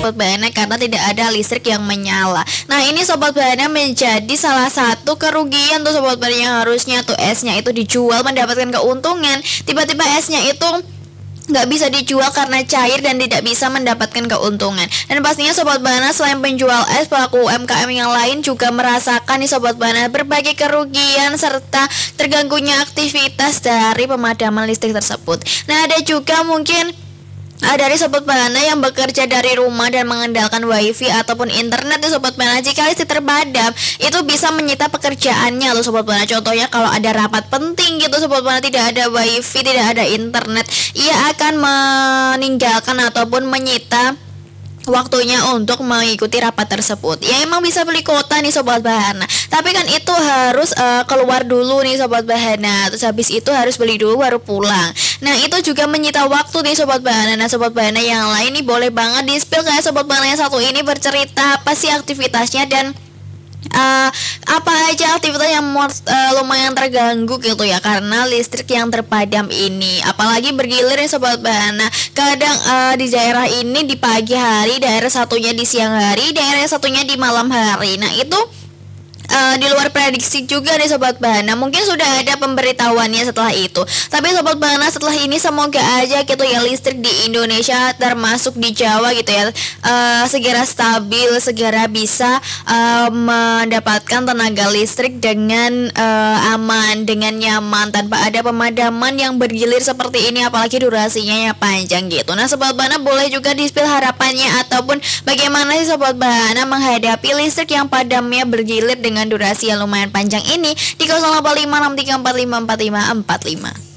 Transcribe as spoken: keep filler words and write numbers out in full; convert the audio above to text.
Sobat Bahana karena tidak ada listrik yang menyala. Nah ini Sobat Bahana menjadi salah satu kerugian tuh Sobat Bahana, yang harusnya tuh esnya itu dijual mendapatkan keuntungan, tiba-tiba esnya itu nggak bisa dijual karena cair dan tidak bisa mendapatkan keuntungan. Dan pastinya Sobat Bahana selain penjual es, pelaku U M K M yang lain juga merasakan nih Sobat Bahana berbagai kerugian serta terganggunya aktivitas dari pemadaman listrik tersebut. Nah ada juga mungkin Uh, dari Sobat Bahana yang bekerja dari rumah dan mengandalkan wifi ataupun internet tuh Sobat Bahana, jika listrik terpadam itu bisa menyita pekerjaannya loh Sobat Bahana. Contohnya kalau ada rapat penting gitu Sobat Bahana, tidak ada wifi, tidak ada internet, ia akan meninggalkan ataupun menyita waktunya untuk mengikuti rapat tersebut. Ya emang bisa beli kuota nih Sobat Bahana, tapi kan itu harus uh, keluar dulu nih Sobat Bahana. Terus habis itu harus beli dulu baru pulang. Nah itu juga menyita waktu nih Sobat Bahana. Nah Sobat Bahana yang lain nih boleh banget di spill kayak Sobat Bahana yang satu ini bercerita apa sih aktivitasnya dan Uh, apa aja aktivitas yang uh, lumayan terganggu gitu ya karena listrik yang terpadam ini. Apalagi bergilir ya Sobat Bahana. Kadang uh, di daerah ini di pagi hari, daerah satunya di siang hari, daerah satunya di malam hari. Nah itu Uh, di luar prediksi juga nih Sobat Bahana. Mungkin sudah ada pemberitahuannya setelah itu, tapi Sobat Bahana setelah ini semoga aja gitu ya listrik di Indonesia termasuk di Jawa gitu ya uh, segera stabil, segera bisa uh, mendapatkan tenaga listrik dengan uh, aman, dengan nyaman, tanpa ada pemadaman yang bergilir seperti ini, apalagi durasinya ya panjang gitu. Nah Sobat Bahana boleh juga di-spill harapannya ataupun bagaimana sih Sobat Bahana menghadapi listrik yang padamnya bergilir dengan dengan durasi yang lumayan panjang ini di nol delapan lima enam tiga empat lima empat lima empat lima.